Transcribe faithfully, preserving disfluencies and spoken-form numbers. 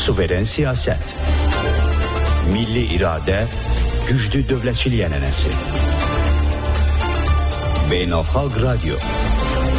Suveren siyasət, milli iradə, güclü dövlətçilik ənənəsi. Beynəlxalq Radio.